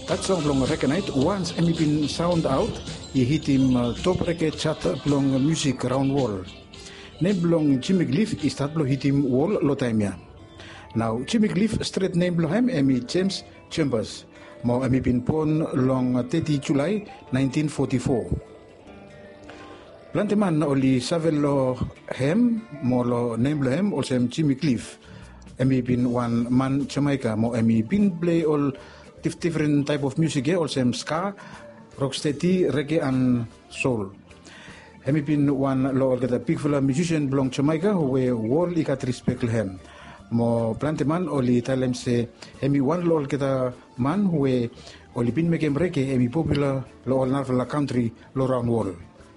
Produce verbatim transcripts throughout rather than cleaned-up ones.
That song belong Reggae Night. Once Emi been sound out, he hit him uh, top reggae chart belong music round wall. Name belong Jimmy Cliff, is that belong hit him wall lo time ya. Now Jimmy Cliff straight name belong him Emi James Chambers. Mo Emi been born long thirtieth July nineteen forty-four. Planteman oli savel lo hem mo lo name lo hem also Jimmy Cliff. Emi been one man Jamaica mo Emi been play all different type of music, yeah, also ska, rocksteady, reggae and soul. Hemi been one lo the big fella musician belong Jamaica who we world ikat respect him. Mo planteman oli talem se hemi one lo kita man who we oli been make reggae hemi popular lo all narvala country lo round world.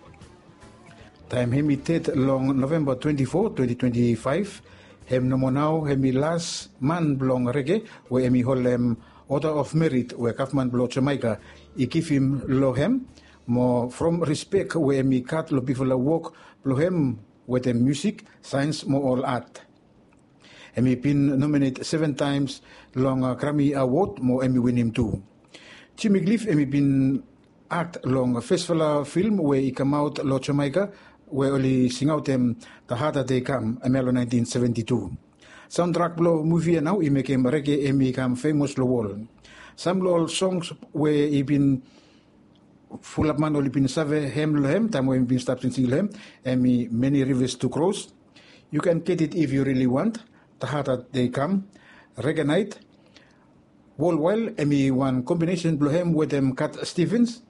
Time hemi tet long November twenty-fourth twenty twenty-five hem no mo now hemi last man belong reggae we hemi holem Order of Merit we Kaufman Blo Jamaica I give him lohem mo from respect we mi kat lo people work lohem with the music science mo all art. Emi been nominated seven times long uh, Grammy Award mo emi win him too. Jimmy Cliff emi been act long festival film where he come out lo Jamaica where only sing out them The Harder They Come amelo nineteen seventy-two. Soundtrack blow movie now he make him reggae and become famous lo wall. Some lo songs where he been full of man only been save hem lo hem time when been stopped in single hem and me many rivers to cross. You can get it if you really want. The Harder They Come, Reggae Night, Worldwide and me one combination blow hem with them Cat Stevens.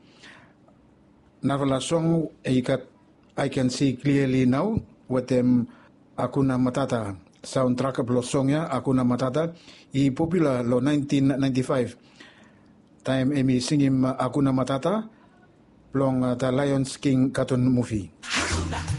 Navala song he got I Can See Clearly Now with them Hakuna Matata. Soundtrack blo songnya Hakuna Matata I popular lo nineteen ninety-five time emi singing Hakuna Matata long uh, the Lion King cartoon movie.